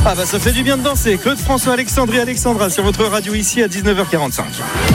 Ah bah ça fait du bien de danser. Claude François, Alexandre et Alexandra sur votre radio ici à 19h45.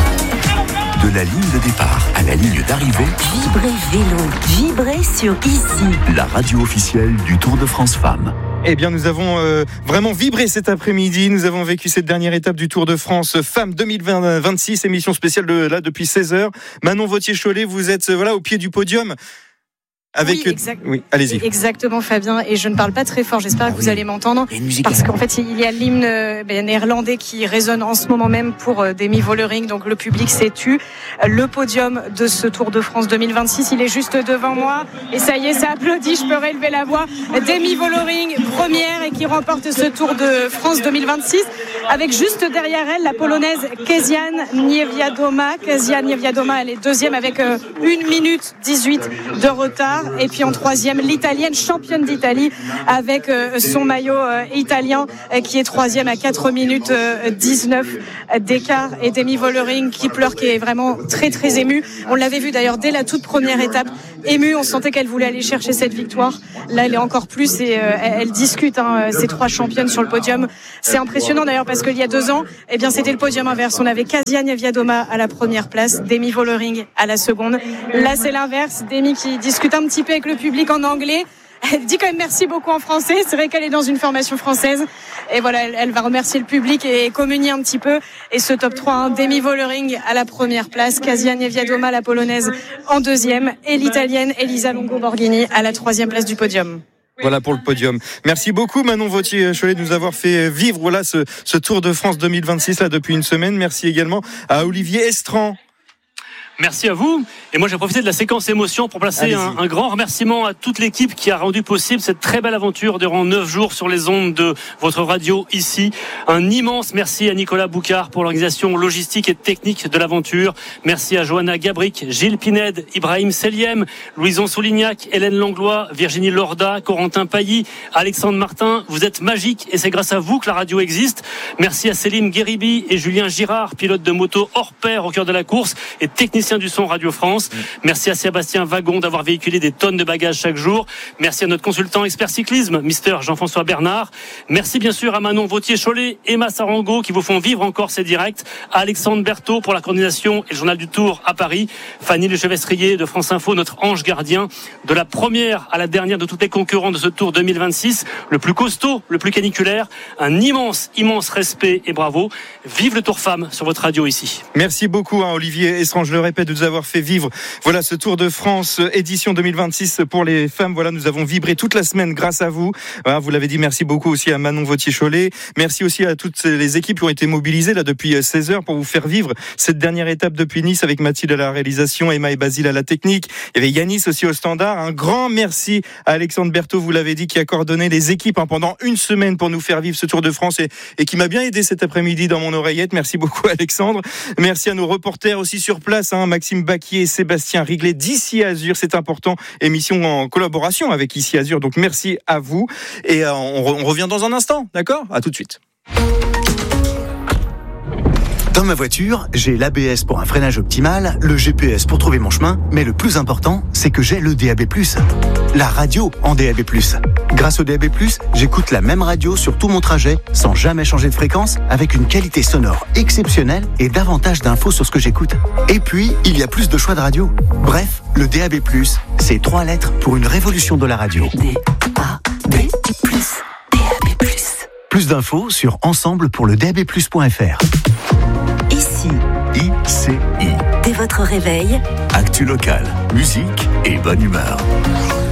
De la ligne de départ à la ligne d'arrivée, Vibrez vélo, vibrez sur Ici. la radio officielle du Tour de France Femmes. Eh bien, nous avons vraiment vibré cet après-midi. Nous avons vécu cette dernière étape du Tour de France Femmes 2026, émission spéciale depuis 16h. Manon Vauthier-Cholet, vous êtes au pied du podium. Avec... Oui, allez-y. Exactement, Fabien. Et je ne parle pas très fort. J'espère que vous allez m'entendre. Parce qu'en fait, il y a l'hymne néerlandais qui résonne en ce moment même pour Demi Vollering. Donc, le public s'est tu. Le podium de ce Tour de France 2026, il est juste devant moi. Et ça y est, ça applaudit. Je peux relever la voix. Demi Vollering, première et qui remporte ce Tour de France 2026. Avec juste derrière elle, la Polonaise Kezia Niewiadoma. Kezia Niewiadoma, elle est deuxième avec 1 minute 18 de retard. Et puis en troisième, l'Italienne championne d'Italie avec son maillot italien qui est troisième à 4 minutes 19 d'écart. Et Demi Vollering qui pleure, qui est vraiment très très émue. On l'avait vu d'ailleurs dès la toute première étape. Émue, on sentait qu'elle voulait aller chercher cette victoire. Là, elle est encore plus et elle discute ces 3 championnes sur le podium. C'est impressionnant d'ailleurs parce qu'il y a 2 ans, c'était le podium inverse. On avait Kezia Niewiadoma à la première place, Demi Vollering à la seconde. Là, c'est l'inverse. Demi qui discute un petit peu avec le public en anglais. Elle dit quand même merci beaucoup en français. C'est vrai qu'elle est dans une formation française. Et voilà, elle va remercier le public et communier un petit peu. Et ce top 3, Demi Vollering à la première place, Kezia Niewiadoma, la polonaise, en deuxième, et l'italienne Elisa Longo Borghini à la 3e place du podium. Voilà pour le podium. Merci beaucoup Manon Vauthier-Cholet de nous avoir fait vivre ce Tour de France 2026 depuis une semaine. Merci également à Olivier Estran. Merci à vous. Et moi, j'ai profité de la séquence émotion pour placer un grand remerciement à toute l'équipe qui a rendu possible cette très belle aventure durant 9 jours sur les ondes de votre radio ici. Un immense merci à Nicolas Boucard pour l'organisation logistique et technique de l'aventure. Merci à Johanna Gabric, Gilles Pined, Ibrahim Seliem, Louison Soulignac, Hélène Langlois, Virginie Lorda, Corentin Pailly, Alexandre Martin. Vous êtes magiques et c'est grâce à vous que la radio existe. Merci à Céline Guéribi et Julien Girard, pilote de moto hors pair au cœur de la course et technicien du son Radio France. Merci à Sébastien Wagon d'avoir véhiculé des tonnes de bagages chaque jour. Merci à notre consultant expert cyclisme, Mister Jean-François Bernard. Merci bien sûr à Manon Vauthier-Cholet, Emma Sarango qui vous font vivre encore ces directs, à Alexandre Berthaud pour la coordination et le journal du Tour à Paris, Fanny Lechevestrier de France Info, notre ange gardien. De la première à la dernière de tous les concurrents de ce Tour 2026, le plus costaud, le plus caniculaire, un immense respect et bravo. Vive le Tour Femmes sur votre radio ici. Merci beaucoup Olivier Estran, je le répète, de nous avoir fait vivre ce Tour de France édition 2026 pour les femmes. Nous avons vibré toute la semaine grâce à vous. Vous l'avez dit, merci beaucoup aussi à Manon Vauthier-Cholet. Merci aussi à toutes les équipes qui ont été mobilisées depuis 16h pour vous faire vivre cette dernière étape depuis Nice avec Mathilde à la réalisation, Emma et Basile à la technique. Il y avait Yanis aussi au standard. Un grand merci à Alexandre Berthaud, vous l'avez dit, qui a coordonné les équipes pendant une semaine pour nous faire vivre ce Tour de France et qui m'a bien aidé cet après-midi dans mon oreillette. Merci beaucoup Alexandre. Merci à nos reporters aussi sur place, Maxime Baquier et Sébastien Riglet d'Ici Azur, c'est important, émission en collaboration avec Ici Azur, donc merci à vous et on revient dans un instant, d'accord ? À tout de suite. Dans ma voiture, j'ai l'ABS pour un freinage optimal, le GPS pour trouver mon chemin, mais le plus important, c'est que j'ai le DAB+. La radio en DAB+. Grâce au DAB+, j'écoute la même radio sur tout mon trajet, sans jamais changer de fréquence, avec une qualité sonore exceptionnelle et davantage d'infos sur ce que j'écoute. Et puis, il y a plus de choix de radio. Bref, le DAB+, c'est 3 lettres pour une révolution de la radio. DAB+. DAB+. Plus d'infos sur ensemblepourledab+.fr. Ici. ICI. Dès votre réveil. Actu local, musique et bonne humeur.